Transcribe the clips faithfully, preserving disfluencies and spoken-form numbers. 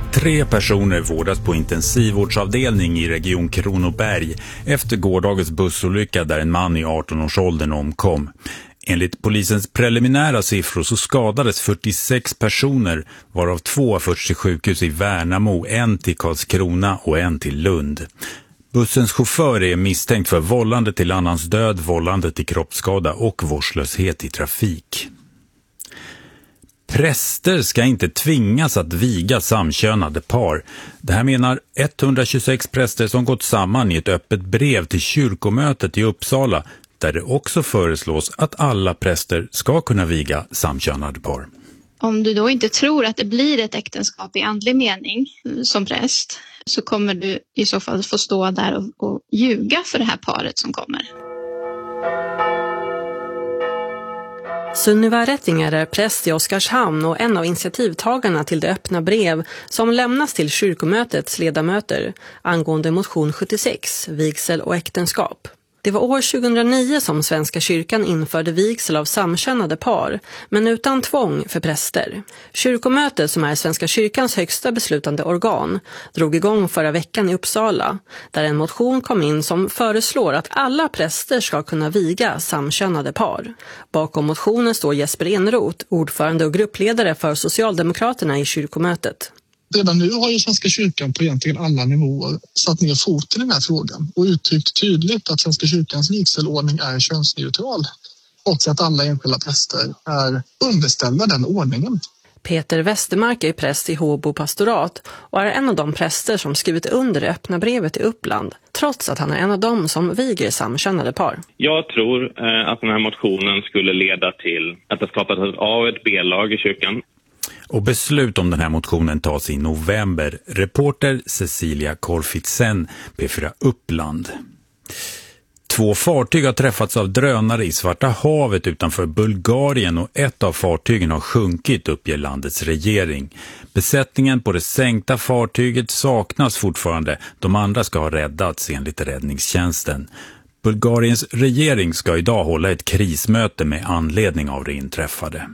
Tre personer vårdas på intensivvårdsavdelning i Region Kronoberg efter gårdagens bussolycka där en man i arton-årsåldern omkom. Enligt polisens preliminära siffror så skadades fyrtiosex personer, varav två har förts till sjukhus i Värnamo, en till Karlskrona och en till Lund. Bussens chaufför är misstänkt för vållande till annans död, vållande till kroppsskada och vårdslöshet i trafik. Präster ska inte tvingas att viga samkönade par. Det här menar etthundratjugosex präster som gått samman i ett öppet brev till kyrkomötet i Uppsala, där det också föreslås att alla präster ska kunna viga samkönade par. Om du då inte tror att det blir ett äktenskap i andlig mening som präst, så kommer du i så fall få stå där och, och ljuga för det här paret som kommer. Sunniva Rättinger är präst i Oskarshamn och en av initiativtagarna till det öppna brev som lämnas till kyrkomötets ledamöter angående motion sjuttiosex, vigsel och äktenskap. Det var år tjugohundranio som Svenska kyrkan införde vigsel av samkönade par, men utan tvång för präster. Kyrkomötet, som är Svenska kyrkans högsta beslutande organ, drog igång förra veckan i Uppsala, där en motion kom in som föreslår att alla präster ska kunna viga samkönade par. Bakom motionen står Jesper Enroth, ordförande och gruppledare för Socialdemokraterna i kyrkomötet. Redan nu har ju Svenska kyrkan på egentligen alla nivåer satt ner foten i den här frågan och uttryckt tydligt att Svenska kyrkans vigselordning är könsneutral och att alla enskilda präster är underställda den ordningen. Peter Westermark är präst i Håbo pastorat och är en av de präster som skrivit under det öppna brevet i Uppland, trots att han är en av dem som viger samkönade par. Jag tror eh, att den här motionen skulle leda till att det skapas av ett B-lag i kyrkan. Och beslut om den här motionen tas i november. Reporter Cecilia Korfitsen, B fyra Uppland. Två fartyg har träffats av drönare i Svarta havet utanför Bulgarien och ett av fartygen har sjunkit, uppger landets regering. Besättningen på det sänkta fartyget saknas fortfarande. De andra ska ha räddats enligt räddningstjänsten. Bulgariens regering ska idag hålla ett krismöte med anledning av det inträffade.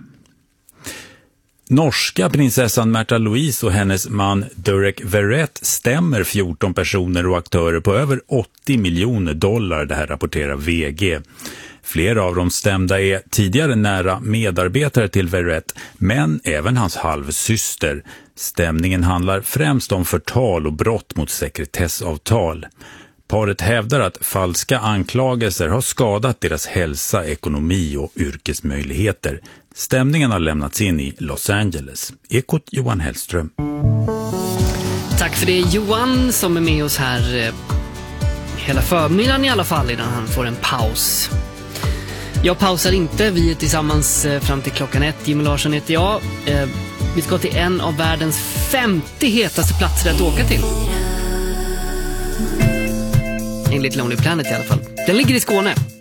Norska prinsessan Märtha Louise och hennes man Durek Verrett stämmer fjorton personer och aktörer på över åttio miljoner dollar, det här rapporterar V G. Flera av de stämda är tidigare nära medarbetare till Verrett, men även hans halvsyster. Stämningen handlar främst om förtal och brott mot sekretessavtal. Paret hävdar att falska anklagelser har skadat deras hälsa, ekonomi och yrkesmöjligheter. Stämningen har lämnats in i Los Angeles. Ekot Johan Hellström. Tack för det Johan som är med oss här hela förmiddagen i alla fall innan han får en paus. Jag pausar inte, vi är tillsammans fram till klockan ett. Jimmy Larsson heter jag. Vi ska till en av världens femtio hetaste platser att åka till. Enligt Lonely Planet i alla fall. Den ligger i Skåne.